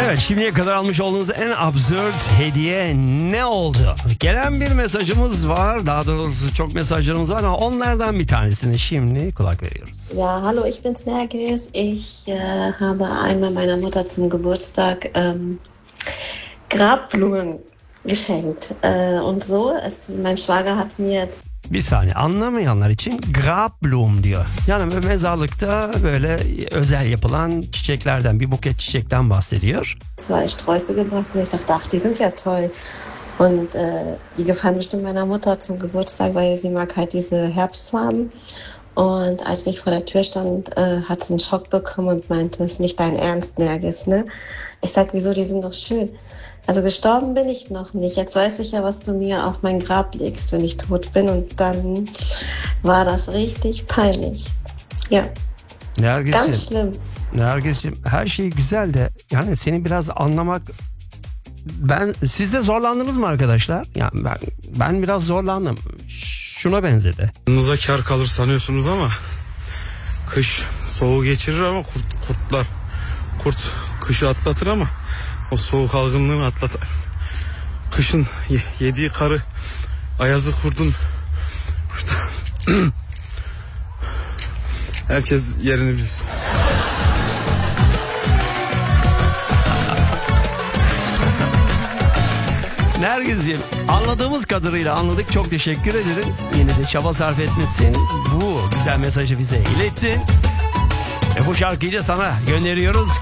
Evet, şimdiye kadar almış olduğunuz en absürt hediye ne oldu? Gelen bir mesajımız var. Daha doğrusu çok mesajlarımız var ama onlardan bir tanesini şimdi kulak veriyoruz. Ja, hallo, ich bin's Nergis. Ich habe einmal meiner Mutter zum Geburtstag Grabblumen geschenkt. Und so, mein Schwager hat mir jetzt Bir saniye, anlamayanlar için Grabblum diyor. Yani böyle mezarlıkta böyle özel yapılan çiçeklerden, bir buket çiçekten bahsediyor. zwei Sträuße gebracht und ich dachte, ach, die sind ja toll. Und die gefallen bestimmt meiner Mutter zum Geburtstag, weil sie mag halt diese Herbstfarben. Und als ich vor der Tür stand, hat sie einen Schock bekommen und meinte, es ist nicht dein Ernst, Nergis, ne? Ich sag, wieso, die sind doch schön. Also gestorben bin ich noch nicht. Jetzt weiß ich ja, was du mir auf mein Grab legst, wenn ich tot bin. Und dann war das richtig peinlich. Ja, ganz schlimm. Nergis'ciğim, her şey güzel de yani seni biraz anlamak... Siz de zorlandınız mı arkadaşlar? Yani ben biraz zorlandım. Şuna benzedi. Yanınıza kar kalır sanıyorsunuz ama kış soğuğu geçirir ama kurt kışı atlatır ama o soğuk algınlığını atlatır. Kışın yediği karı ayazı kurdun herkes yerini bilsin. Nergis'ciğim, anladığımız kadarıyla anladık. Çok teşekkür ederim. Yine de çaba sarf etmişsin. Bu güzel mesajı bize ilettin. Bu şarkıyı da sana gönderiyoruz.